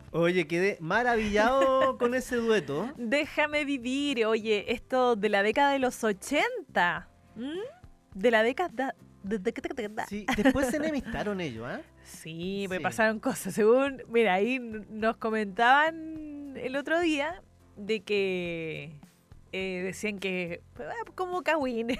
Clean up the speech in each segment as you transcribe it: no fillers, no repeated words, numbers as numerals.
Oye, quedé maravillado con ese dueto. Déjame vivir, oye, esto de la década de los 80. ¿m? De la década... Sí, después se enemistaron ellos, ¿ah? Sí, me Sí. pasaron cosas. Según, mira, ahí nos comentaban el otro día de que decían que como Kawin.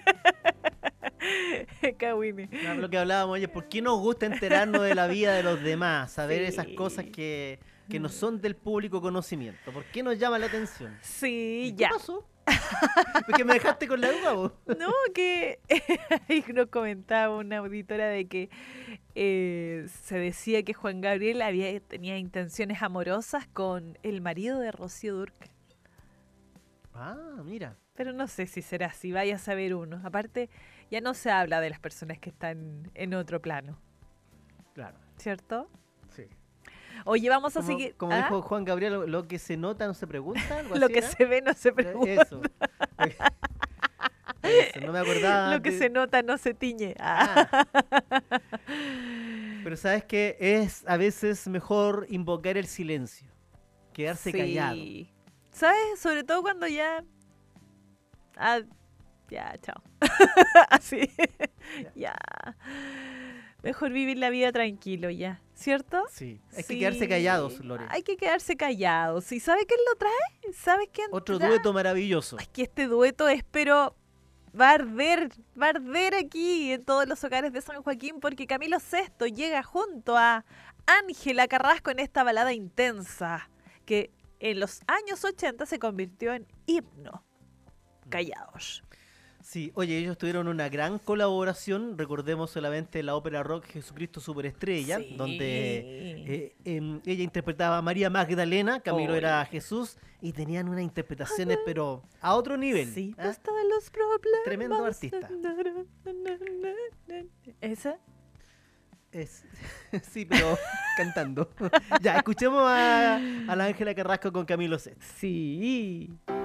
Kawin. Lo que hablábamos, oye, ¿por qué nos gusta enterarnos de la vida de los demás? Saber esas cosas Sí. que no son del público conocimiento. ¿Por qué nos llama la atención? Sí, ¿Y qué ya. pasó? Porque me dejaste con la duda, vos. No, que ahí nos comentaba una auditora de que se decía que Juan Gabriel tenía intenciones amorosas con el marido de Rocío Dúrcal. Ah, mira. Pero no sé si será así, vaya a saber uno. Aparte, ya no se habla de las personas que están en otro plano, Claro, ¿cierto? sí. Oye, vamos a Como, seguir. como ¿Ah? dijo Juan Gabriel, lo que se nota no se pregunta, algo Lo así que era. se ve no se pregunta. Eso. Eso, no me acordaba. Lo que se nota no se tiñe. Ah, pero sabes que es a veces mejor invocar el silencio, quedarse callado. Sí. ¿Sabes? Sobre todo cuando ya... Ah, ya, chao. Así. Ya. Mejor vivir la vida tranquilo ya, ¿cierto? Sí, hay que Sí. quedarse callados, Lore. Hay que quedarse callados. ¿Y sabe quién lo trae? ¿Sabes quién Otro trae? dueto maravilloso. Es que este dueto es, pero va a arder aquí en todos los hogares de San Joaquín porque Camilo Sesto llega junto a Ángela Carrasco en esta balada intensa que en los años 80 se convirtió en himno. Callados. Sí, oye, ellos tuvieron una gran colaboración, recordemos solamente la ópera rock Jesucristo Superestrella, Sí. donde ella interpretaba a María Magdalena, Camilo era Oye. Jesús, y tenían unas interpretaciones, pero a otro nivel. Sí, ¿ah? hasta de los problemas. Tremendo artista. ¿Esa? Sí, pero cantando. Ya, escuchemos a la Ángela Carrasco con Camilo Sesto. Sí.